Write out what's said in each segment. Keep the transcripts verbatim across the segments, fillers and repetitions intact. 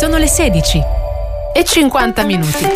Sono le sedici e cinquanta minuti.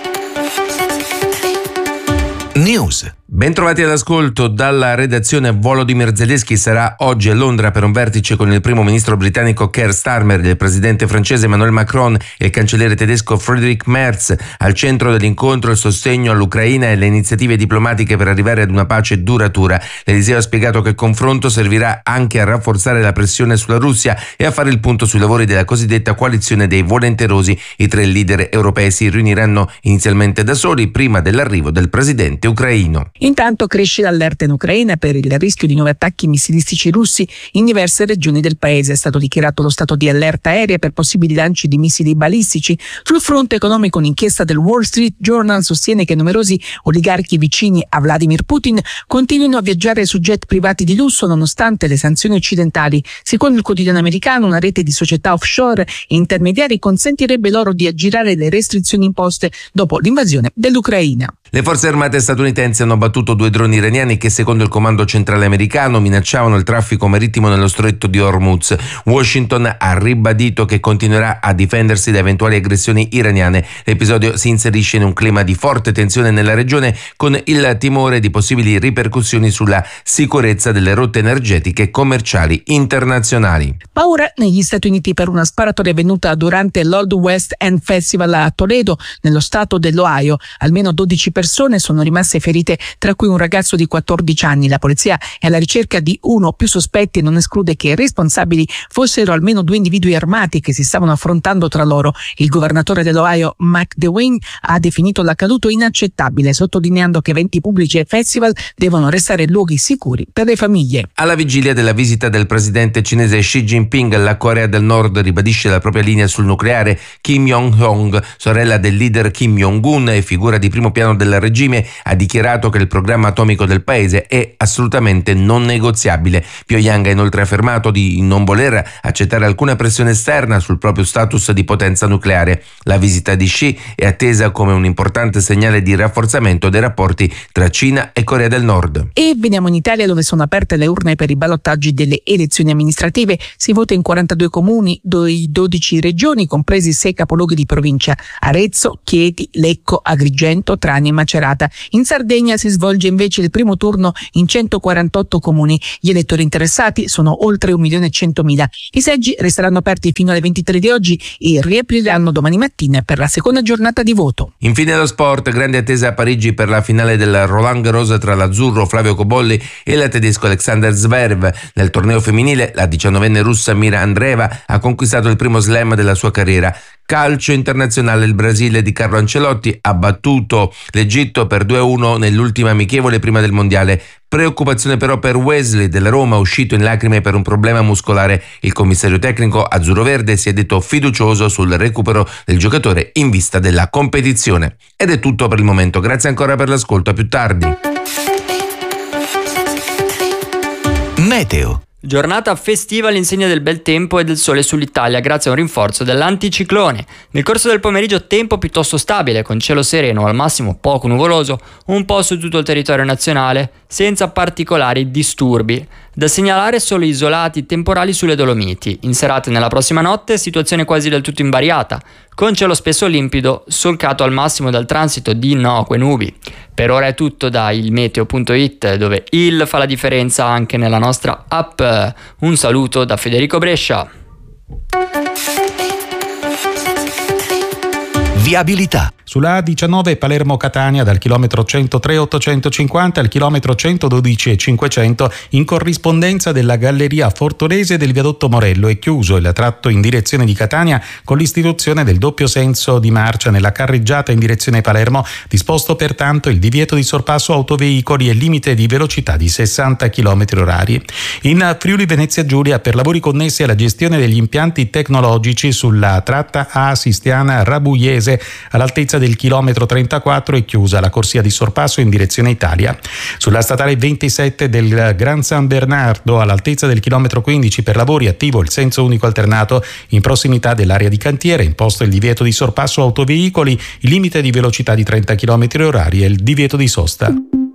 News. Bentrovati all'ascolto. Dalla redazione, Volodymyr Zelensky sarà oggi a Londra per un vertice con il primo ministro britannico Keir Starmer, il presidente francese Emmanuel Macron e il cancelliere tedesco Friedrich Merz. Al centro dell'incontro il sostegno all'Ucraina e le iniziative diplomatiche per arrivare ad una pace duratura. L'Eliseo ha spiegato che il confronto servirà anche a rafforzare la pressione sulla Russia e a fare il punto sui lavori della cosiddetta coalizione dei volenterosi. I tre leader europei si riuniranno inizialmente da soli prima dell'arrivo del presidente ucraino. Intanto cresce l'allerta in Ucraina per il rischio di nuovi attacchi missilistici russi in diverse regioni del paese. È stato dichiarato lo stato di allerta aerea per possibili lanci di missili balistici. Sul fronte economico, un'inchiesta del Wall Street Journal sostiene che numerosi oligarchi vicini a Vladimir Putin continuino a viaggiare su jet privati di lusso nonostante le sanzioni occidentali. Secondo il quotidiano americano, una rete di società offshore e intermediari consentirebbe loro di aggirare le restrizioni imposte dopo l'invasione dell'Ucraina. Le forze armate statunitensi hanno battuto due droni iraniani che, secondo il comando centrale americano, minacciavano il traffico marittimo nello stretto di Hormuz. Washington ha ribadito che continuerà a difendersi da eventuali aggressioni iraniane. L'episodio si inserisce in un clima di forte tensione nella regione, con il timore di possibili ripercussioni sulla sicurezza delle rotte energetiche e commerciali internazionali. Paura negli Stati Uniti per una sparatoria avvenuta durante l'Old West End Festival a Toledo, nello stato dell'Ohio. Almeno dodici persone sono rimaste ferite, tra cui un ragazzo di quattordici anni. La polizia è alla ricerca di uno o più sospetti e non esclude che i responsabili fossero almeno due individui armati che si stavano affrontando tra loro. Il governatore dell'Ohio, Mike DeWine, ha definito l'accaduto inaccettabile, sottolineando che eventi pubblici e festival devono restare luoghi sicuri per le famiglie. Alla vigilia della visita del presidente cinese Xi Jinping, la Corea del Nord ribadisce la propria linea sul nucleare. Kim Jong-un, sorella del leader Kim Jong-un e figura di primo piano del regime, ha dichiarato che il programma atomico del paese è assolutamente non negoziabile. Pyongyang ha inoltre affermato di non voler accettare alcuna pressione esterna sul proprio status di potenza nucleare. La visita di Xi è attesa come un importante segnale di rafforzamento dei rapporti tra Cina e Corea del Nord. E veniamo in Italia, dove sono aperte le urne per i ballottaggi delle elezioni amministrative. Si vota in quarantadue comuni, dodici regioni, compresi sei capoluoghi di provincia: Arezzo, Chieti, Lecco, Agrigento, Trani e Macerata. In Sardegna si svolge invece il primo turno in centoquarantotto comuni. Gli elettori interessati sono oltre un milione e centomila. I seggi resteranno aperti fino alle ventitré di oggi e riapriranno domani mattina per la seconda giornata di voto. Infine lo sport, grande attesa a Parigi per la finale del Roland Garros tra l'azzurro Flavio Cobolli e il tedesco Alexander Zverev. Nel torneo femminile la diciannovenne russa Mira Andreeva ha conquistato il primo slam della sua carriera. Calcio internazionale, il Brasile di Carlo Ancelotti ha battuto l'Egitto per due a uno nell'ultima amichevole prima del mondiale. Preoccupazione però per Wesley della Roma, uscito in lacrime per un problema muscolare. Il commissario tecnico azzurroverde si è detto fiducioso sul recupero del giocatore in vista della competizione. Ed è tutto per il momento, grazie ancora per l'ascolto, a più tardi. Meteo. Giornata festiva all'insegna del bel tempo e del sole sull'Italia grazie a un rinforzo dell'anticiclone. Nel corso del pomeriggio tempo piuttosto stabile, con cielo sereno, al massimo poco nuvoloso, un po' su tutto il territorio nazionale, senza particolari disturbi. Da segnalare solo isolati temporali sulle Dolomiti. In serata e nella prossima notte situazione quasi del tutto invariata, con cielo spesso limpido, solcato al massimo dal transito di innocue nubi. Per ora è tutto da ilmeteo punto it, dove il fa la differenza anche nella nostra app. Un saluto da Federico Brescia. Viabilità. Sulla A diciannove Palermo-Catania dal chilometro centotré ottocentocinquanta al chilometro centododici cinquecento in corrispondenza della galleria Fortorese del viadotto Morello è chiuso il tratto in direzione di Catania con l'istituzione del doppio senso di marcia nella carreggiata in direzione Palermo, disposto pertanto il divieto di sorpasso autoveicoli e limite di velocità di sessanta chilometri orari. In Friuli Venezia Giulia, per lavori connessi alla gestione degli impianti tecnologici sulla tratta A Sistiana Rabuiese all'altezza del chilometro trentaquattro è chiusa la corsia di sorpasso in direzione Italia. Sulla statale ventisette del Gran San Bernardo all'altezza del chilometro quindici per lavori attivo il senso unico alternato in prossimità dell'area di cantiere, imposto il divieto di sorpasso autoveicoli, il limite di velocità di trenta chilometri orari e il divieto di sosta.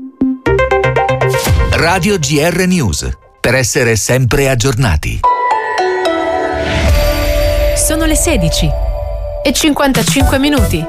Radio G R News, per essere sempre aggiornati. Sono le sedici e cinquantacinque minuti.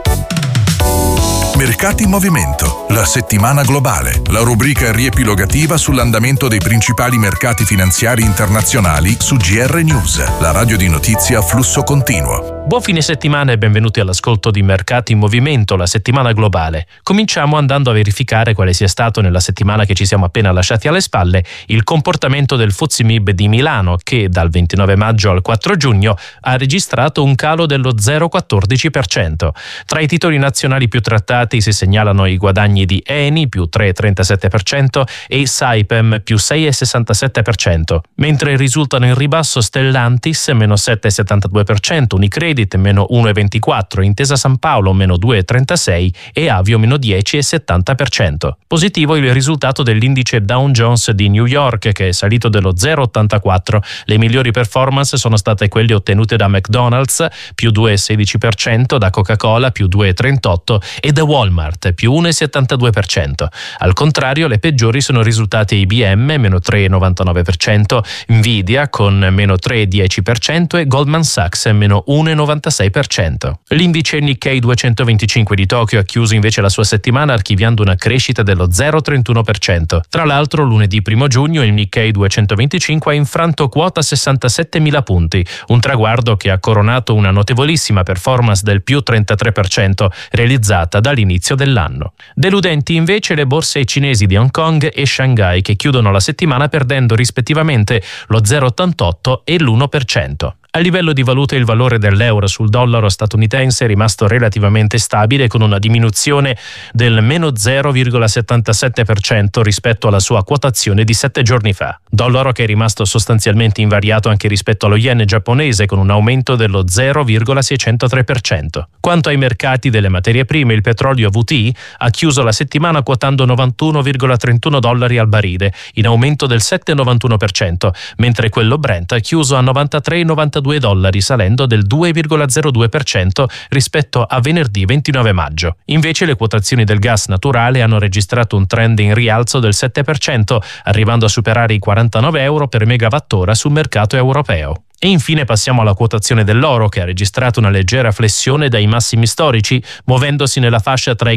Mercati in movimento, la settimana globale, la rubrica riepilogativa sull'andamento dei principali mercati finanziari internazionali su G R News, la radio di notizie a flusso continuo. Buon fine settimana e benvenuti all'ascolto di Mercati in movimento, la settimana globale. Cominciamo andando a verificare quale sia stato nella settimana che ci siamo appena lasciati alle spalle il comportamento del F T S E M I B di Milano, che dal ventinove maggio al quattro giugno ha registrato un calo dello zero virgola quattordici per cento. Tra i titoli nazionali più trattati si segnalano i guadagni di Eni più tre virgola trentasette per cento e Saipem più sei virgola sessantasette per cento, mentre risultano in ribasso Stellantis meno sette virgola settantadue per cento, Unicredit meno uno virgola ventiquattro per cento, Intesa San Paolo meno due virgola trentasei per cento e Avio meno dieci virgola settanta per cento. Positivo il risultato dell'indice Dow Jones di New York, che è salito dello zero virgola ottantaquattro. Le migliori performance sono state quelle ottenute da McDonald's più due virgola sedici per cento, da Coca-Cola più due virgola trentotto per cento e da Walmart più uno virgola settantadue per cento. Al contrario, le peggiori sono risultate I B M meno tre virgola novantanove per cento, Nvidia con meno tre virgola dieci per cento e Goldman Sachs meno uno virgola novantasei per cento. L'indice Nikkei duecentoventicinque di Tokyo ha chiuso invece la sua settimana archiviando una crescita dello zero virgola trentuno per cento. Tra l'altro, lunedì primo giugno il Nikkei duecentoventicinque ha infranto quota sessantasettemila punti, un traguardo che ha coronato una notevolissima performance del più trentatré per cento realizzata dall'inizio dell'anno. Deludenti invece le borse cinesi di Hong Kong e Shanghai, che chiudono la settimana perdendo rispettivamente lo zero virgola ottantotto e l'uno per cento. A livello di valute il valore dell'euro sul dollaro statunitense è rimasto relativamente stabile, con una diminuzione del meno zero virgola settantasette per cento rispetto alla sua quotazione di sette giorni fa. Dollaro che è rimasto sostanzialmente invariato anche rispetto allo yen giapponese, con un aumento dello zero virgola seicentotré per cento. Quanto ai mercati delle materie prime, il petrolio W T I ha chiuso la settimana quotando novantuno virgola trentuno dollari al barile, in aumento del sette virgola novantuno per cento, mentre quello Brent ha chiuso a novantatré virgola novantadue dollari, salendo del due virgola zero due per cento rispetto a venerdì ventinove maggio. Invece le quotazioni del gas naturale hanno registrato un trend in rialzo del sette per cento, arrivando a superare i quarantanove euro per megawattora sul mercato europeo. E infine passiamo alla quotazione dell'oro, che ha registrato una leggera flessione dai massimi storici, muovendosi nella fascia tra i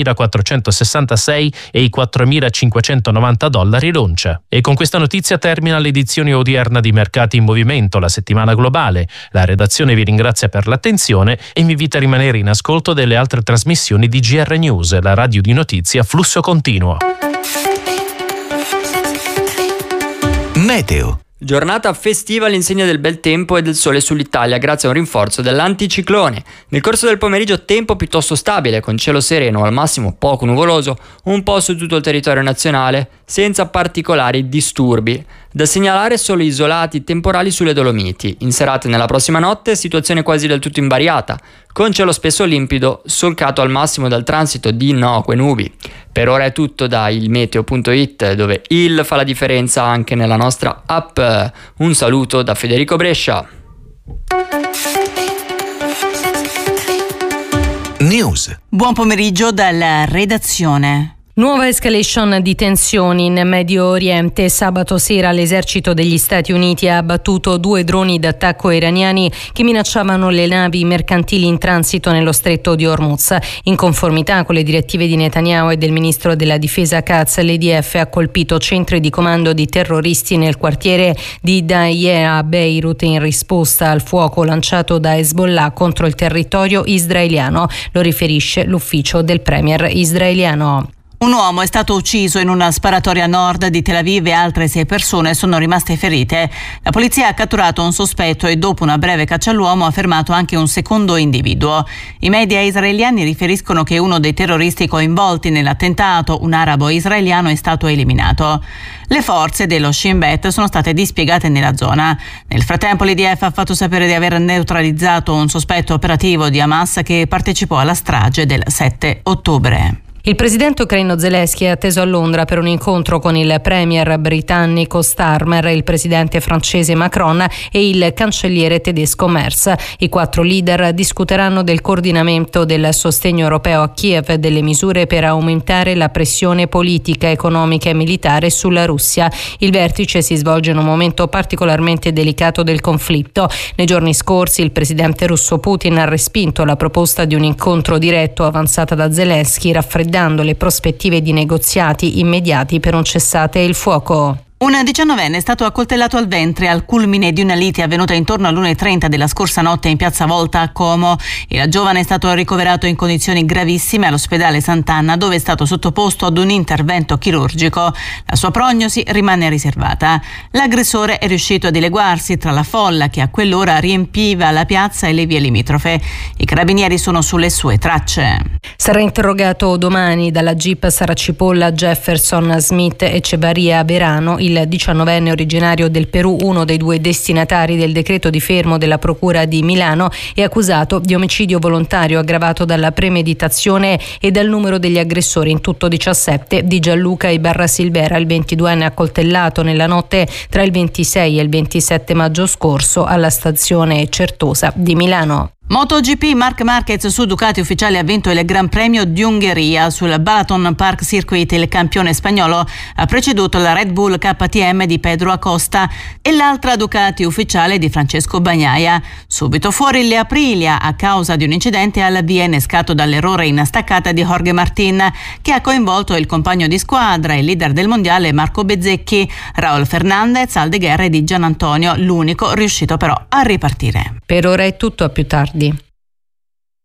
quattromilaquattrocentosessantasei e i quattromilacinquecentonovanta dollari l'oncia. E con questa notizia termina l'edizione odierna di Mercati in Movimento, la settimana globale. La redazione vi ringrazia per l'attenzione e vi invita a rimanere in ascolto delle altre trasmissioni di G R News, la radio di notizie a flusso continuo. Meteo. Giornata festiva all'insegna del bel tempo e del sole sull'Italia grazie a un rinforzo dell'anticiclone. Nel corso del pomeriggio tempo piuttosto stabile, con cielo sereno, al massimo poco nuvoloso, un po' su tutto il territorio nazionale, senza particolari disturbi. Da segnalare solo isolati temporali sulle Dolomiti. In serata e nella prossima notte situazione quasi del tutto invariata, con cielo spesso limpido, solcato al massimo dal transito di innocue nubi. Per ora è tutto da ilmeteo punto it, dove il fa la differenza anche nella nostra app. Un saluto da Federico Brescia. News. Buon pomeriggio dalla redazione. Nuova escalation di tensioni in Medio Oriente. Sabato sera l'esercito degli Stati Uniti ha abbattuto due droni d'attacco iraniani che minacciavano le navi mercantili in transito nello stretto di Hormuz. In conformità con le direttive di Netanyahu e del ministro della difesa Katz, l'E D F ha colpito centri di comando di terroristi nel quartiere di Dahieh a Beirut in risposta al fuoco lanciato da Hezbollah contro il territorio israeliano. Lo riferisce l'ufficio del premier israeliano. Un uomo è stato ucciso in una sparatoria a nord di Tel Aviv e altre sei persone sono rimaste ferite. La polizia ha catturato un sospetto e dopo una breve caccia all'uomo ha fermato anche un secondo individuo. I media israeliani riferiscono che uno dei terroristi coinvolti nell'attentato, un arabo israeliano, è stato eliminato. Le forze dello Shin Bet sono state dispiegate nella zona. Nel frattempo l'I D F ha fatto sapere di aver neutralizzato un sospetto operativo di Hamas che partecipò alla strage del sette ottobre. Il presidente ucraino Zelensky è atteso a Londra per un incontro con il premier britannico Starmer, il presidente francese Macron e il cancelliere tedesco Merz. I quattro leader discuteranno del coordinamento del sostegno europeo a Kiev e delle misure per aumentare la pressione politica, economica e militare sulla Russia. Il vertice si svolge in un momento particolarmente delicato del conflitto. Nei giorni scorsi il presidente russo Putin ha respinto la proposta di un incontro diretto avanzata da Zelensky, raffreddando le prospettive di negoziati immediati per un cessate il fuoco. Un diciannovenne è stato accoltellato al ventre al culmine di una lite avvenuta intorno all'una e trenta della scorsa notte in piazza Volta a Como. Il giovane è stato ricoverato in condizioni gravissime all'ospedale Sant'Anna, dove è stato sottoposto ad un intervento chirurgico. La sua prognosi rimane riservata. L'aggressore è riuscito a dileguarsi tra la folla che a quell'ora riempiva la piazza e le vie limitrofe. I carabinieri sono sulle sue tracce. Sarà interrogato domani dalla G I P Saracipolla Jefferson Smith Echevarria Verano il diciannovenne originario del Perù, uno dei due destinatari del decreto di fermo della Procura di Milano, è accusato di omicidio volontario aggravato dalla premeditazione e dal numero degli aggressori, in tutto diciassette, di Gianluca Ibarra Silvera, il ventiduenne accoltellato nella notte tra il ventisei e il ventisette maggio scorso alla stazione Certosa di Milano. MotoGP, Marc Marquez su Ducati ufficiale ha vinto il Gran Premio di Ungheria. Sul Balaton Park Circuit il campione spagnolo ha preceduto la Red Bull K T M di Pedro Acosta e l'altra Ducati ufficiale di Francesco Bagnaia. Subito fuori le Aprilia a causa di un incidente alla via innescato dall'errore in staccata di Jorge Martin, che ha coinvolto il compagno di squadra e leader del mondiale Marco Bezzecchi. Raul Fernandez al de Guerre di Gian Antonio, l'unico riuscito però a ripartire. Per ora è tutto, a più tardi.